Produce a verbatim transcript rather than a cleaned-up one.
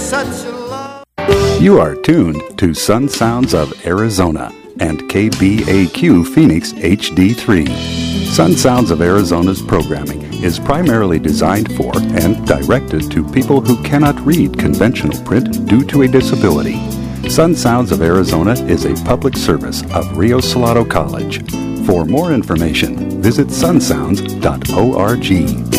such a love. You are tuned to Sun Sounds of Arizona and K B A Q Phoenix H D three. Sun Sounds of Arizona's programming is primarily designed for and directed to people who cannot read conventional print due to a disability. Sun Sounds of Arizona is a public service of Rio Salado College. For more information, visit sun sounds dot org.